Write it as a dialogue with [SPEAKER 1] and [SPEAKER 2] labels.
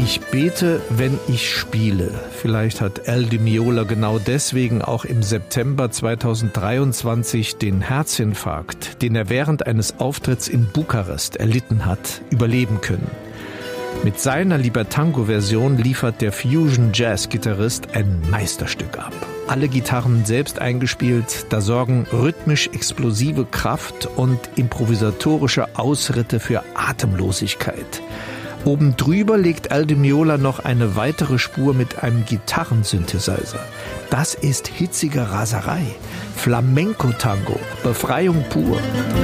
[SPEAKER 1] Ich bete, wenn ich spiele. Vielleicht hat Al Di Meola genau deswegen auch im September 2023 den Herzinfarkt, den er während eines Auftritts in Bukarest erlitten hat, überleben können. Mit seiner Libertango-Version liefert der Fusion-Jazz-Gitarrist ein Meisterstück ab. Alle Gitarren selbst eingespielt, da sorgen rhythmisch explosive Kraft und improvisatorische Ausritte für Atemlosigkeit. Oben drüber legt Al Di Meola noch eine weitere Spur mit einem Gitarrensynthesizer. Das ist hitzige Raserei, Flamenco-Tango, Befreiung pur.